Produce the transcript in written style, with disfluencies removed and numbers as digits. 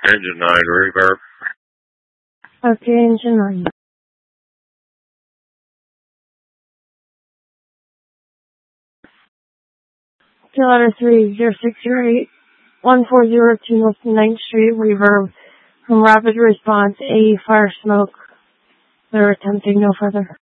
Engine 9, reverb. Okay, engine 9. Letter 30608 1402 North 9th Street, reverb. From Rapid Response, A, fire smoke. They're attempting no further.